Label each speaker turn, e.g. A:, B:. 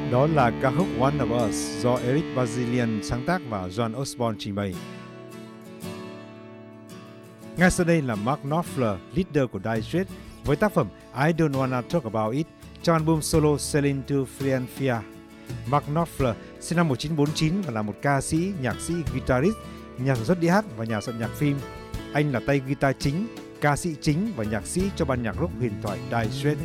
A: Đó là ca khúc One of Us do Eric Bazilian sáng tác và John Osborne trình bày. Ngay sau đây là Mark Knopfler, leader của Dire Straits, với tác phẩm I Don't Wanna Talk About It trong album solo Sailing to Philadelphia. Mark Knopfler sinh năm 1949 và là một ca sĩ, nhạc sĩ, guitarist, nhà sản xuất đĩa hát và nhà soạn nhạc phim. Anh là tay guitar chính, ca sĩ chính và nhạc sĩ cho ban nhạc rock huyền thoại Dire Straits.